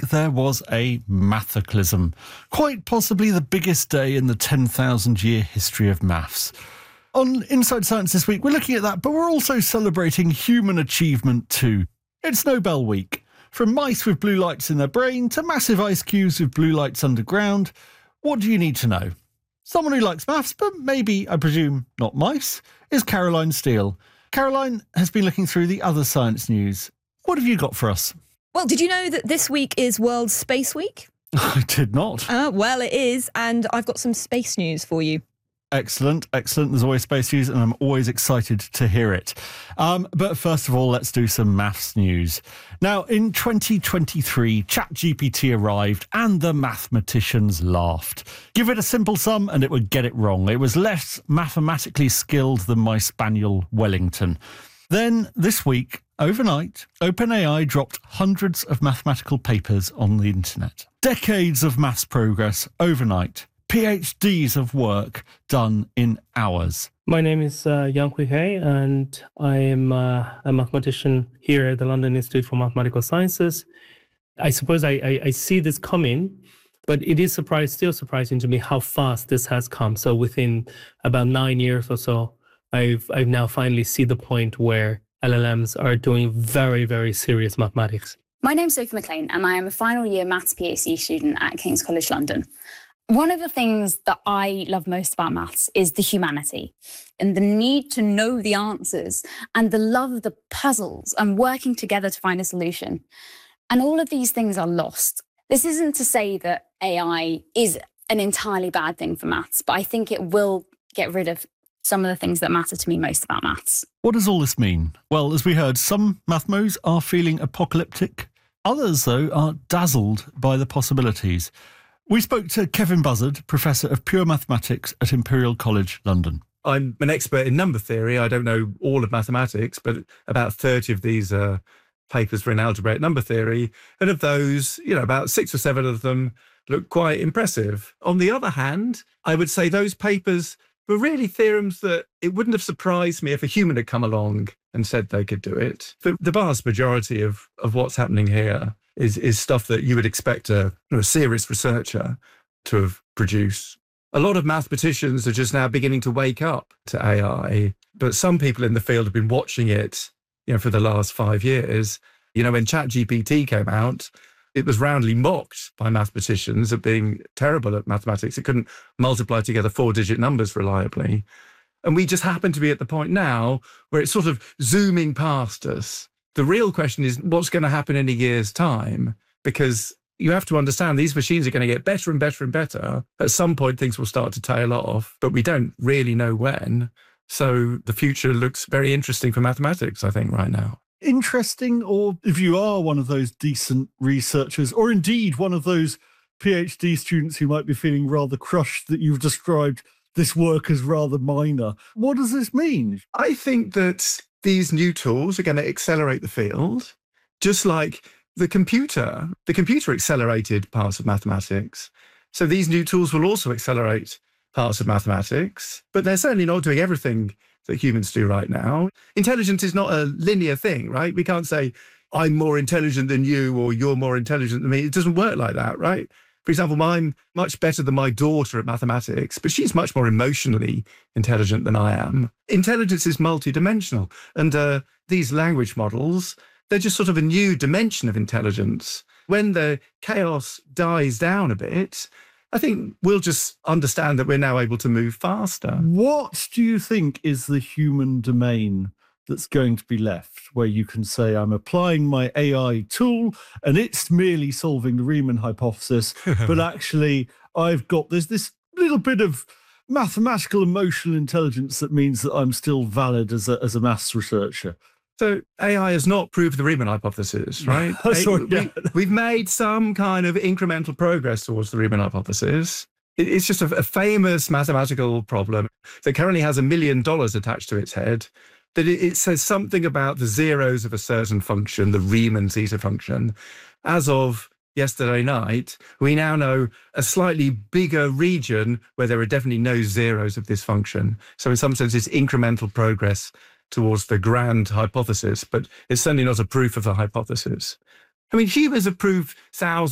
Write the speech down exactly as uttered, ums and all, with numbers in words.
week there was a mathaclysm, quite possibly the biggest day in the ten thousand year history of maths. On Inside Science this week, we're looking at that, but we're also celebrating human achievement too. It's Nobel Week. From mice with blue lights in their brain to massive ice cubes with blue lights underground, what do you need to know? Someone who likes maths, but maybe, I presume, not mice, is Caroline Steele. Caroline has been looking through the other science news. What have you got for us? Well, did you know that this week is World Space Week? I did not. Uh, well, it is, and I've got some space news for you. Excellent, excellent. There's always space news, and I'm always excited to hear it. Um, but first of all, let's do some maths news. Now, in twenty twenty-three, ChatGPT arrived, and the mathematicians laughed. Give it a simple sum, and it would get it wrong. It was less mathematically skilled than my spaniel Wellington. Then, this week, overnight, OpenAI dropped hundreds of mathematical papers on the internet. Decades of maths progress overnight. PhDs of work done in hours. My name is uh, Yang Hui Hei, and I am uh, a mathematician here at the London Institute for Mathematical Sciences. I suppose I, I, I see this coming, but it is surprise, still surprising to me how fast this has come. So within about nine years or so, I've I've now finally see the point where L L Ms are doing very, very serious mathematics. My name's Sophie McLean, and I am a final year maths PhD student at King's College London. One of the things that I love most about maths is the humanity and the need to know the answers and the love of the puzzles and working together to find a solution. And all of these things are lost. This isn't to say that A I is an entirely bad thing for maths, but I think it will get rid of some of the things that matter to me most about maths. What does all this mean? Well, as we heard, some mathmos are feeling apocalyptic. Others, though, are dazzled by the possibilities. We spoke to Kevin Buzzard, Professor of Pure Mathematics at Imperial College, London. I'm an expert in number theory. I don't know all of mathematics, but about thirty of these are papers for in algebraic number theory. And of those, you know, about six or seven of them look quite impressive. On the other hand, I would say those papers were really theorems that it wouldn't have surprised me if a human had come along and said they could do it. But the vast majority of, of what's happening here is is stuff that you would expect a, you know, a serious researcher to have produced. A lot of mathematicians are just now beginning to wake up to A I, but some people in the field have been watching it, you know, for the last five years. You know, when ChatGPT came out, it was roundly mocked by mathematicians at being terrible at mathematics. It couldn't multiply together four-digit numbers reliably. And we just happen to be at the point now where it's sort of zooming past us. The real question is what's going to happen in a year's time, because you have to understand these machines are going to get better and better and better. At some point, things will start to tail off, but we don't really know when. So the future looks very interesting for mathematics, I think, right now. Interesting, or if you are one of those decent researchers, or indeed one of those PhD students who might be feeling rather crushed that you've described this work as rather minor, what does this mean? I think that these new tools are going to accelerate the field, just like the computer. The computer accelerated parts of mathematics. So these new tools will also accelerate parts of mathematics, but they're certainly not doing everything that humans do right now. Intelligence is not a linear thing, right? We can't say, I'm more intelligent than you or you're more intelligent than me. It doesn't work like that, right? For example, I'm much better than my daughter at mathematics, but she's much more emotionally intelligent than I am. Intelligence is multidimensional. And uh, these language models, they're just sort of a new dimension of intelligence. When the chaos dies down a bit, I think we'll just understand that we're now able to move faster. What do you think is the human domain that's going to be left, where you can say, I'm applying my A I tool and it's merely solving the Riemann hypothesis, but actually I've got this, this little bit of mathematical emotional intelligence that means that I'm still valid as a, as a maths researcher? So A I has not proved the Riemann hypothesis, right? Sorry, yeah. we, we've made some kind of incremental progress towards the Riemann hypothesis. It, it's just a, a famous mathematical problem that currently has a million dollars attached to its head, that it, it says something about the zeros of a certain function, the Riemann zeta function. As of yesterday night, we now know a slightly bigger region where there are definitely no zeros of this function. So in some sense, it's incremental progress towards the grand hypothesis, but it's certainly not a proof of the hypothesis. I mean, humans have proved thousands